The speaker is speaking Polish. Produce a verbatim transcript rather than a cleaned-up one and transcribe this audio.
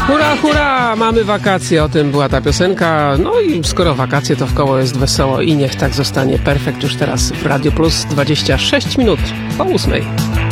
Hurra, hurra! Mamy wakacje, o tym była ta piosenka. No i skoro wakacje, to w koło jest wesoło i niech tak zostanie. Perfekt już teraz w Radio Plus, dwadzieścia sześć minut po ósmej.